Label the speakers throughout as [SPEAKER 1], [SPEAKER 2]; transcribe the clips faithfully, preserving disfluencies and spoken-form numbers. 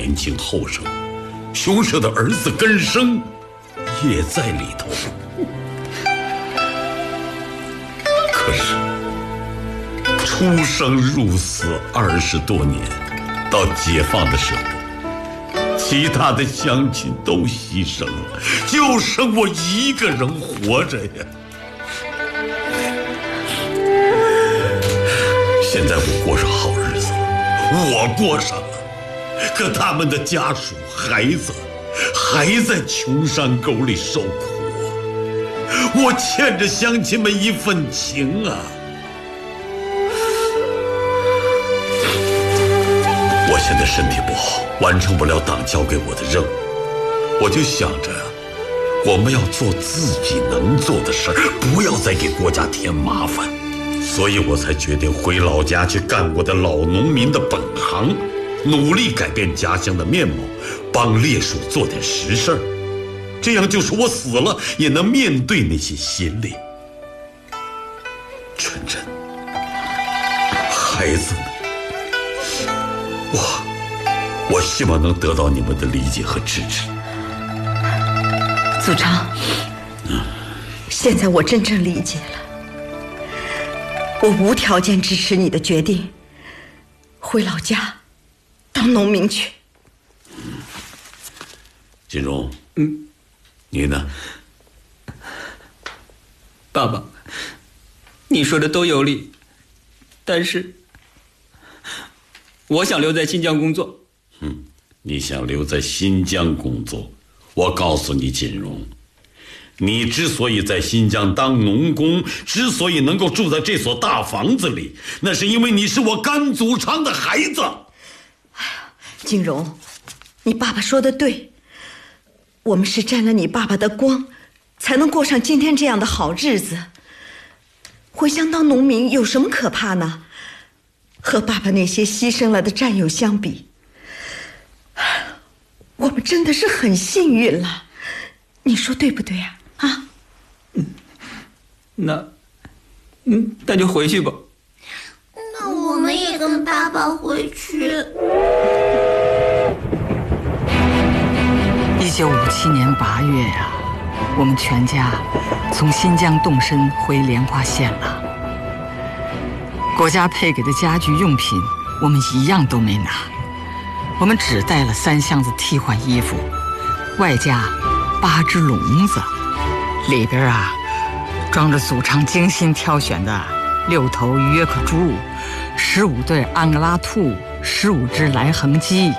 [SPEAKER 1] 年轻后生，熊舍的儿子根生也在里头。可是出生入死二十多年，到解放的时候，其他的乡亲都牺牲了，就剩我一个人活着呀。现在我过上好日子了，我过上了，可他们的家属、孩子还在穷山沟里受苦，我欠着乡亲们一份情啊。我现在身体不好，完成不了党交给我的任务，我就想着我们要做自己能做的事儿，不要再给国家添麻烦，所以我才决定回老家去干我的老农民的本行，努力改变家乡的面貌，帮烈属做点实事儿，这样就是我死了也能面对那些先烈。纯真，孩子们，我我希望能得到你们的理解和支持。
[SPEAKER 2] 祖昌，嗯，现在我真正理解了，我无条件支持你的决定，回老家当农民去。
[SPEAKER 1] 金荣，嗯，你呢？
[SPEAKER 3] 爸爸，你说的都有理，但是我想留在新疆工作。
[SPEAKER 1] 嗯，你想留在新疆工作？我告诉你，锦荣，你之所以在新疆当农工，之所以能够住在这所大房子里，那是因为你是我甘祖昌的孩子。
[SPEAKER 2] 哎呀，金荣，你爸爸说的对，我们是沾了你爸爸的光，才能过上今天这样的好日子。回乡当农民有什么可怕呢？和爸爸那些牺牲了的战友相比，我们真的是很幸运了，你说对不对啊？啊，
[SPEAKER 3] 嗯，那，嗯，那就回去吧。
[SPEAKER 4] 那我们也跟爸爸回去。
[SPEAKER 5] 一九五七年八月呀、啊，我们全家从新疆动身回莲花县了。国家配给的家居用品，我们一样都没拿。我们只带了三箱子替换衣服，外加八只笼子，里边啊装着祖昌精心挑选的六头约克猪、十五对安哥拉兔、十五只来横鸡。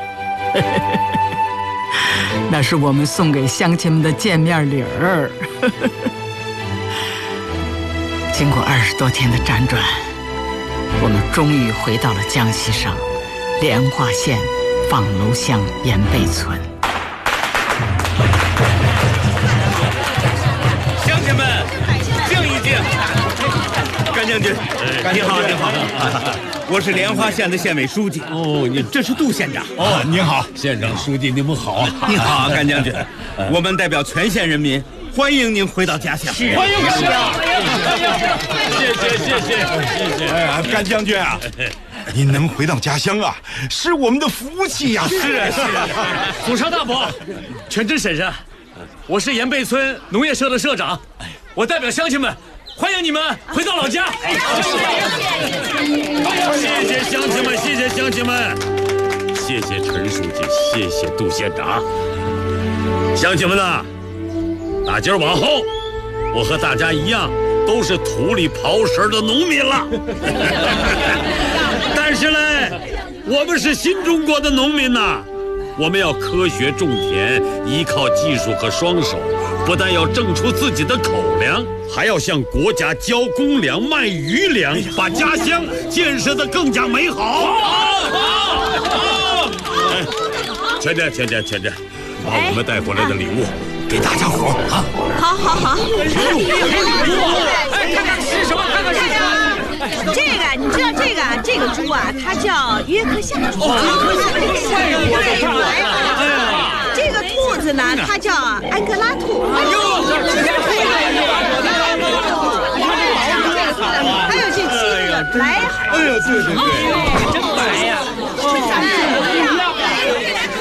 [SPEAKER 5] 那是我们送给乡亲们的见面礼儿。经过二十多天的辗转，我们终于回到了江西省莲花县放楼乡盐背村。
[SPEAKER 6] 乡亲们，静一静。甘将军，你好，你好，我是莲花县的县委书记。
[SPEAKER 7] 哦，你
[SPEAKER 6] 这是杜县长。
[SPEAKER 7] 哦，您好，县长、书记，你们好啊！
[SPEAKER 6] 你好，甘将军。我们代表全县人民欢迎您回到家乡。
[SPEAKER 7] 是，
[SPEAKER 6] 欢迎甘将军。
[SPEAKER 7] 谢谢，谢谢，谢谢。哎，甘将军啊，您能回到家乡啊，是我们的福气呀！
[SPEAKER 6] 是啊，是啊。
[SPEAKER 8] 祖昌大伯，全真婶婶，我是盐背村农业社的社长，我代表乡亲们。欢迎你们回到老家！
[SPEAKER 1] 谢谢乡亲们，谢谢乡亲们，谢谢陈书记，谢谢杜县长。乡亲们呐，打今儿往后，我和大家一样，都是土里刨食的农民了。但是嘞，我们是新中国的农民呐，我们要科学种田，依靠技术和双手。不但要挣出自己的口粮，还要向国家交公粮、卖余粮，把家乡建设得更加美好。好，好，好！全家，全家，全家，把我们带回来的礼物给大家伙啊！
[SPEAKER 2] 好，好，好！
[SPEAKER 8] 哎，看看是什么？看看是什么？
[SPEAKER 2] 这个你知道这个这个猪啊，它叫约克夏猪。这个兔子呢，它叫安哥拉兔。哎呦，还有这鸡，来，
[SPEAKER 7] 哎呦，对对对。